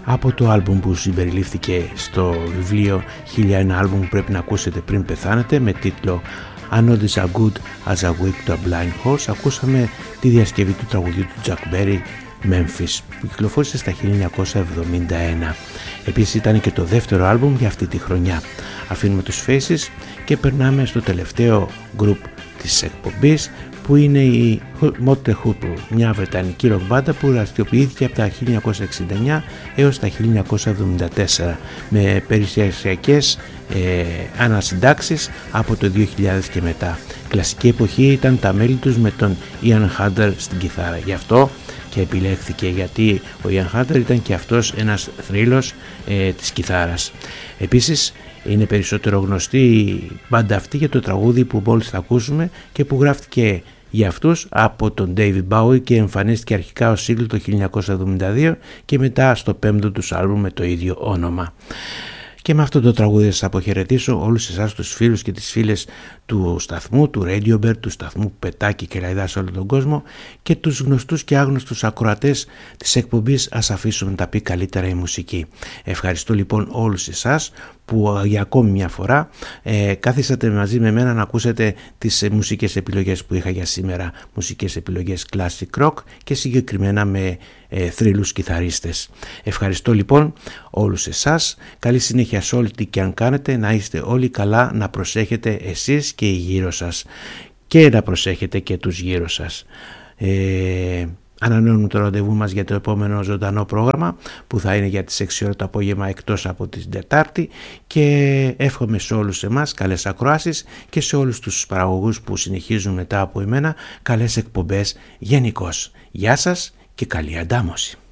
από το άλμπουμ που συμπεριλήφθηκε στο βιβλίο 1001 άλμπουμ που πρέπει να ακούσετε πριν πεθάνετε, με τίτλο I know this as good as a whip to a blind horse. Ακούσαμε τη διασκευή του τραγουδιού του Chuck Berry, Memphis, που κυκλοφόρησε στα 1971. Επίσης ήταν και το δεύτερο άλμπουμ για αυτή τη χρονιά. Αφήνουμε τους Faces και περνάμε στο τελευταίο γκρουπ της εκπομπής, που είναι η Motley Crue, μια βρετανική ροκ μπάντα που δραστηριοποιήθηκε από τα 1969 έως τα 1974 με περιστασιακές ανασυντάξεις από το 2000 και μετά. Κλασική εποχή ήταν τα μέλη τους με τον Ian Hunter στην κιθάρα. Γι' αυτό και επιλέχθηκε, γιατί ο Ian Hunter ήταν και αυτός ένας θρύλος της κιθάρας. Επίσης είναι περισσότερο γνωστή η μπάντα αυτή για το τραγούδι που μόλις θα ακούσουμε και που γράφτηκε για αυτούς από τον David Bowie και εμφανίστηκε αρχικά ως single το 1972 και μετά στο πέμπτο τους άλμπουμ με το ίδιο όνομα. Και με αυτό το τραγούδι σας αποχαιρετήσω όλους εσάς τους φίλους και τις φίλες του σταθμού, του Radio Bird, του σταθμού που πετάει και λαϊδά σε όλο τον κόσμο, και τους γνωστούς και άγνωστους ακροατές της εκπομπής Ας αφήσουμε να τα πει καλύτερα η μουσική. Ευχαριστώ λοιπόν όλους εσάς που για ακόμη μια φορά κάθισατε μαζί με μένα να ακούσετε τις μουσικές επιλογές που είχα για σήμερα, μουσικές επιλογές classic rock και συγκεκριμένα με θρύλους κιθαρίστες. Ευχαριστώ λοιπόν όλους εσάς, καλή συνέχεια σε όλη τι και αν κάνετε, να είστε όλοι καλά, να προσέχετε εσείς και οι γύρω σας και να προσέχετε και τους γύρω σας. Ανανεώνουμε το ραντεβού μας για το επόμενο ζωντανό πρόγραμμα που θα είναι για τις 6 ώρα το απόγευμα εκτός από την Τετάρτη, και εύχομαι σε όλους εμάς καλές ακροάσεις και σε όλους τους παραγωγούς που συνεχίζουν μετά από εμένα καλές εκπομπές γενικώς. Γεια σας και καλή αντάμωση.